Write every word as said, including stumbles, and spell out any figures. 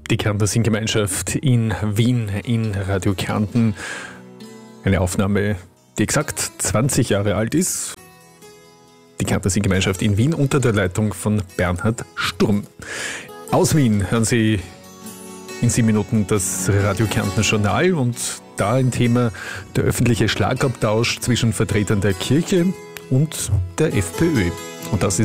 Die Kärntner Singgemeinschaft in Wien, in Radio Kärnten. Eine Aufnahme, die exakt zwanzig Jahre alt ist. Die Kärntner Singgemeinschaft in Wien unter der Leitung von Bernhard Sturm. Aus Wien hören Sie in sieben Minuten das Radio Kärnten Journal und da ein Thema: der öffentliche Schlagabtausch zwischen Vertretern der Kirche und der FPÖ. Und das ist